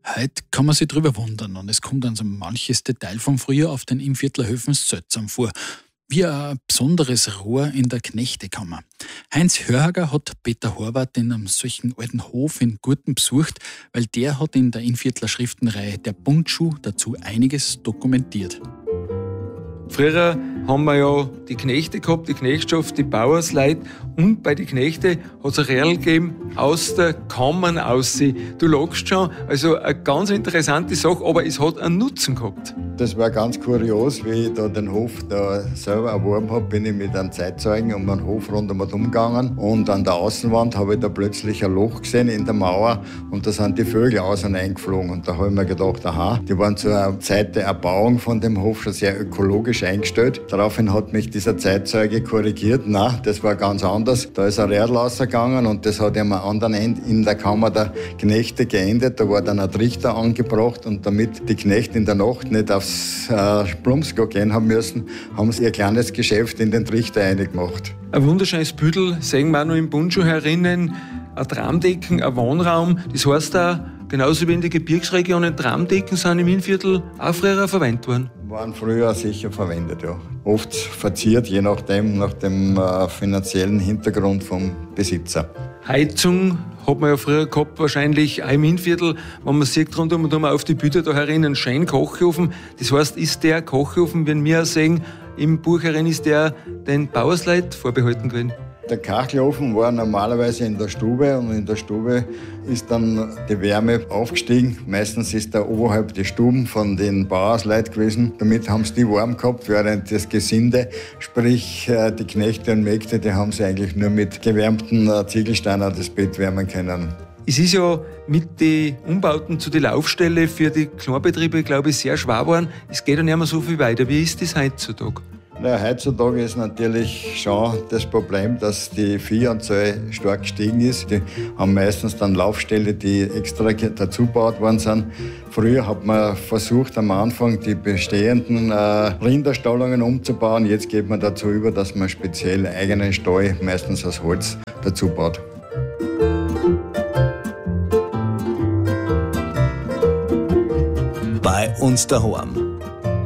Heute kann man sich drüber wundern und es kommt dann so manches Detail vom Frühjahr auf den Innviertler Höfen seltsam vor. Wie ein besonderes Rohr in der Knechtekammer. Heinz Hörhager hat Peter Horvath in einem solchen alten Hof in Gurten besucht, weil der hat in der Innviertler Schriftenreihe Der Bundschuh dazu einiges dokumentiert. Früher haben wir ja die Knechte gehabt, die Knechtschaft, die Bauersleute, und bei den Knechten hat es ein Rädel gegeben, aus der Kammern aussehen. Du lachst schon, also eine ganz interessante Sache, aber es hat einen Nutzen gehabt. Das war ganz kurios, wie ich da den Hof da selber erworben habe, bin ich mit einem Zeitzeugen um den Hof rundum gegangen und an der Außenwand habe ich da plötzlich ein Loch gesehen in der Mauer und da sind die Vögel aus und eingeflogen und da habe ich mir gedacht, aha, die waren zur Zeit der Erbauung von dem Hof schon sehr ökologisch eingestellt. Daraufhin hat mich dieser Zeitzeuge korrigiert, nein, das war ganz anders. Da ist ein Rädel rausgegangen und das hat am anderen Ende in der Kammer der Knechte geendet. Da war dann ein Trichter angebracht und damit die Knechte in der Nacht nicht aufs Blumsko gehen haben müssen, haben sie ihr kleines Geschäft in den Trichter reingemacht. Ein wunderschönes Büdel sehen wir auch noch im Bundschuh herinnen. Ein Traumdecken, ein Wohnraum. Das heißt auch, genauso wie in den Gebirgsregionen, Traumdecken sind im Innviertel auch früher verwendet worden. Waren früher sicher verwendet, ja. Oft verziert, je nachdem, nach dem finanziellen Hintergrund vom Besitzer. Heizung hat man ja früher gehabt, wahrscheinlich auch im Innviertel, wenn man sieht rundum und auf die Bühne da herinnen, schön Kochofen. Das heißt, ist der Kochofen, wenn wir sehen, im Buch herin ist der den Bauersleuten vorbehalten gewesen? Der Kachelofen war normalerweise in der Stube und in der Stube ist dann die Wärme aufgestiegen. Meistens ist der oberhalb die Stuben von den Bauersleuten gewesen. Damit haben sie die warm gehabt, während das Gesinde, sprich die Knechte und Mägde, die haben sie eigentlich nur mit gewärmten Ziegelsteinen das Bett wärmen können. Es ist ja mit den Umbauten zu den Laufstelle für die Kleinbetriebe, glaube ich, sehr schwer geworden. Es geht ja nicht mehr so viel weiter. Wie ist das heutzutage? Ja, heutzutage ist natürlich schon das Problem, dass die Viehanzahl stark gestiegen ist. Die haben meistens dann Laufställe, die extra dazu gebaut worden sind. Früher hat man versucht, am Anfang die bestehenden Rinderstallungen umzubauen. Jetzt geht man dazu über, dass man speziell eigenen Stall, meistens aus Holz, dazu baut. Bei uns daheim.